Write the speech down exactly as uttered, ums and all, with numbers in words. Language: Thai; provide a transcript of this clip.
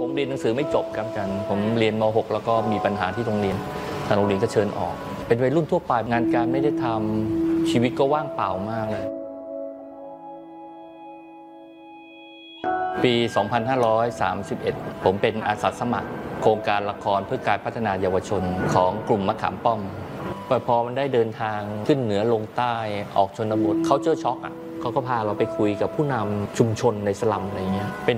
ผมเรียนหนังสือไม่จบครับอาจารย์ผมเรียนม หก แล้วก็มีปัญหาที่โรงเรียนทางโรงเรียนก็เชิญออกเป็นวัยรุ่นทั่วไปงานการไม่ได้ทำชีวิตก็ว่างเปล่ามากเลยปี สองพันห้าร้อยสามสิบเอ็ด ผมเป็นอาสาสมัครโครงการละครเพื่อการพัฒนาเยาวชนของกลุ่มมะขามป้อมพอมันได้เดินทางขึ้นเหนือลงใต้ออกชนบทเขาเจอช็อกอ่ะเขาก็พาเราไปคุยกับผู้นำชุมชนในสลัมอะไรเงี้ยเป็น